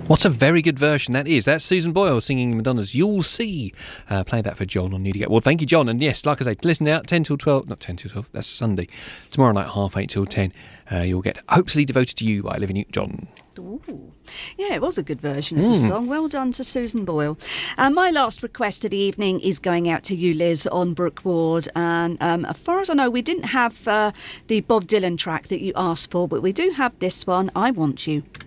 What a very good version that is. That's Susan Boyle singing Madonna's You'll See. Play that for John on Need to Get. Well, thank you, John. And yes, like I say, listen out, 10 till 12. Not 10 till 12, that's Sunday. Tomorrow night, 8:30 till 10. You'll get Hopelessly Devoted to You by Olivia Newton-John. Ooh. Yeah, it was a good version of the song. Well done to Susan Boyle. And my last request of the evening is going out to you, Liz, on Brook Ward. And as far as I know, we didn't have the Bob Dylan track that you asked for, but we do have this one, I Want You.